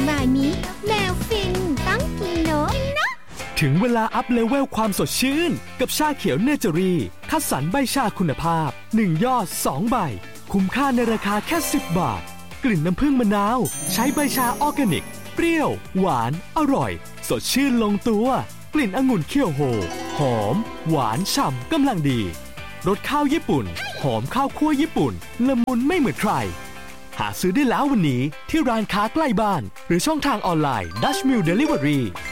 มามิแมวฟินต้องกินนกนะถึงเวลาอัพเลเวลความสดชื่นกับชาเขียวเนเจอรี่คัดสรรใบชาคุณภาพ1ยอด2ใบคุ้มค่าในราคาแค่10 บาทกลิ่นน้ำผึ้งมะนาวใช้ใบชาออร์แกนิกเปรี้ยวหวานอร่อยสดชื่นลงตัวกลิ่นองุ่นเคี่ยวโฮหอมหวานฉ่ำกำลังดีรสข้าวญี่ปุ่นหอมข้าวคั่วญี่ปุ่นละมุนไม่เหมือนใครหาซื้อได้แล้ววันนี้ที่ร้านค้าใกล้บ้านหรือช่องทางออนไลน์ Dutch Mill Delivery